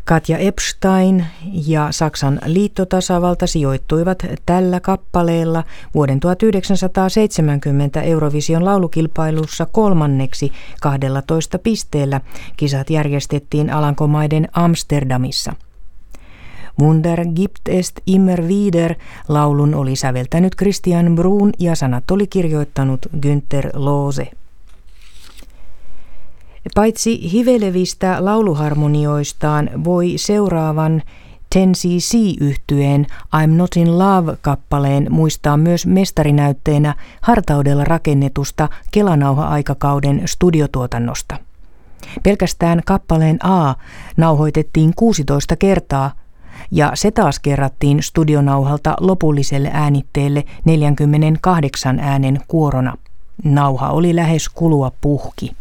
Katja Epstein ja Saksan liittotasavalta sijoittuivat tällä kappaleella vuoden 1970 Eurovision laulukilpailussa kolmanneksi 12 pisteellä. Kisat järjestettiin Alankomaiden Amsterdamissa. Wunder gibt es immer wieder -laulun oli säveltänyt Christian Bruhn ja sanat oli kirjoittanut Günther Lose. Paitsi hivelevistä lauluharmonioistaan voi seuraavan 10cc-yhtyeen I'm Not in Love-kappaleen muistaa myös mestarinäytteenä hartaudella rakennetusta Kelanauha-aikakauden studiotuotannosta. Pelkästään kappaleen A nauhoitettiin 16 kertaa ja se taas kerrattiin studionauhalta lopulliselle äänitteelle 48 äänen kuorona. Nauha oli lähes kulua puhki.